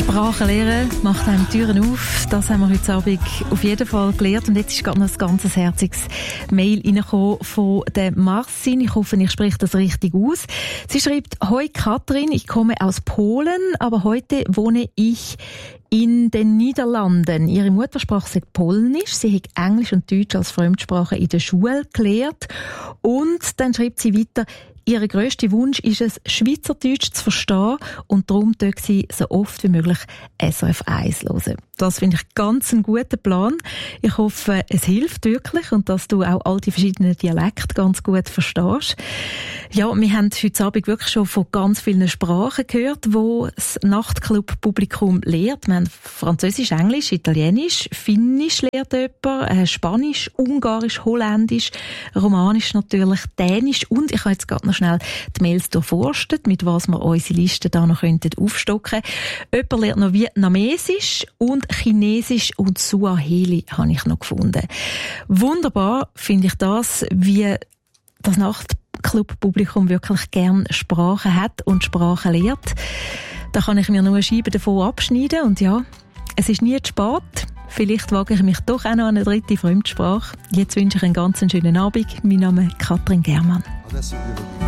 Sprachen lernen macht einem Türen auf. Das haben wir heute Abend auf jeden Fall gelernt. Und jetzt ist gerade noch ein ganz herziges Mail reingekommen von der Marcin. Ich hoffe, ich spreche das richtig aus. Sie schreibt: Hoi Katrin, ich komme aus Polen, aber heute wohne ich in den Niederlanden. Ihre Muttersprache ist Polnisch. Sie hat Englisch und Deutsch als Fremdsprache in der Schule gelernt. Und dann schreibt sie weiter: Ihr grösster Wunsch ist es, Schweizerdeutsch zu verstehen, und darum tut sie so oft wie möglich SRF 1 hören. Das finde ich ganz einen guten Plan. Ich hoffe, es hilft wirklich und dass du auch all die verschiedenen Dialekte ganz gut verstehst. Ja, wir haben heute Abend wirklich schon von ganz vielen Sprachen gehört, wo das Nachtclub-Publikum lehrt. Wir haben Französisch, Englisch, Italienisch, Finnisch lehrt jemand, Spanisch, Ungarisch, Holländisch, Romanisch natürlich, Dänisch, und ich habe jetzt gerade noch schnell die Mails durchforstet, mit was wir unsere Liste da noch aufstocken könnten. Jemand lernt noch Vietnamesisch und Chinesisch und Suaheli habe ich noch gefunden. Wunderbar finde ich das, wie das Nachtclub-Publikum wirklich gern Sprachen hat und Sprachen lehrt. Da kann ich mir nur eine Scheibe davon abschneiden, und ja, es ist nie zu spät. Vielleicht wage ich mich doch auch noch an eine dritte Fremdsprache. Jetzt wünsche ich einen ganz schönen Abend. Mein Name ist Katrin Germann.